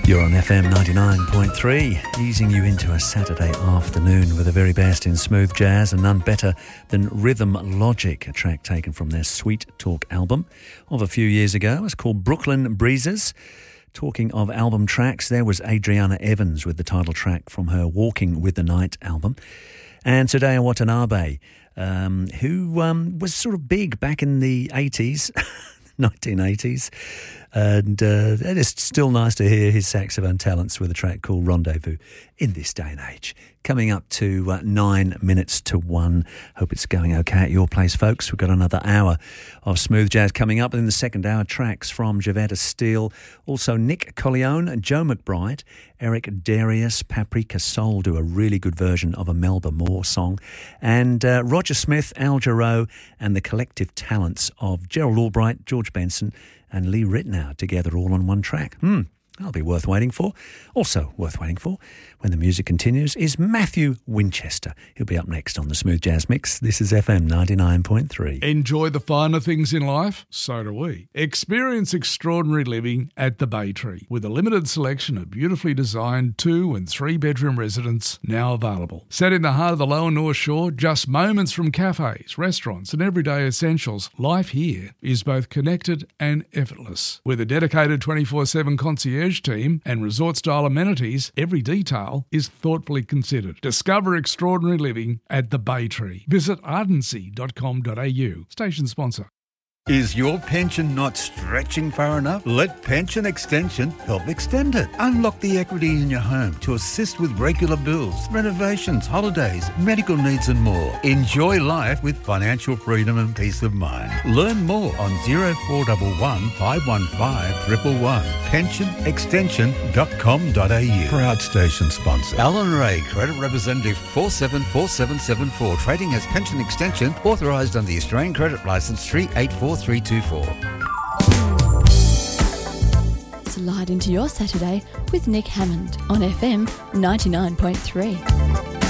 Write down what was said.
You're on FM 99.3, easing you into a Saturday afternoon with the very best in smooth jazz, and none better than Rhythm Logic, a track taken from their Sweet Talk album of a few years ago. It's called Brooklyn Breezes. Talking of album tracks, there was Adriana Evans with the title track from her Walking with the Night album. And Tadeo Watanabe, who was sort of big back in the 80s, 1980s. And it is still nice to hear his saxophone talents with a track called Rendezvous in this day and age. Coming up to 9 minutes to 1. Hope it's going okay at your place, folks. We've got another hour of smooth jazz coming up. In the second hour, tracks from Javatta Steele, also Nick Colleone, Joe McBride, Eric Darius, Paprika Soul do a really good version of a Melba Moore song, and Roger Smith, Al Jarreau, and the collective talents of Gerald Albright, George Benson, and Lee Ritenour together all on one track. That'll be worth waiting for. Also worth waiting for, when the music continues, is Matthew Winchester. He'll be up next on the Smooth Jazz Mix. This is FM 99.3. Enjoy the finer things in life? So do we. Experience extraordinary living at the Bay Tree, with a limited selection of beautifully designed 2- and 3-bedroom residences now available. Set in the heart of the Lower North Shore, just moments from cafes, restaurants and everyday essentials, life here is both connected and effortless. With a dedicated 24/7 concierge team and resort-style amenities, every detail is thoughtfully considered. Discover extraordinary living at the Bay Tree. Visit ardency.com.au. Station sponsor. Is your pension not stretching far enough? Let Pension Extension help extend it. Unlock the equity in your home to assist with regular bills, renovations, holidays, medical needs and more. Enjoy life with financial freedom and peace of mind. Learn more on 0411 515 111. pensionextension.com.au. Proud station sponsor. Alan Ray, Credit Representative 474774. Trading as Pension Extension, authorised under the Australian Credit Licence 384324. Slide into your Saturday with Nick Hammond on FM 99.3.